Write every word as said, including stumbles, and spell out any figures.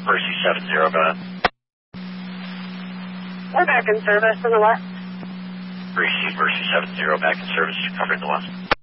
Mercy seven zero, go ahead. We're back in service in the west. Receive Mercy seven zero, back in service, covering the west.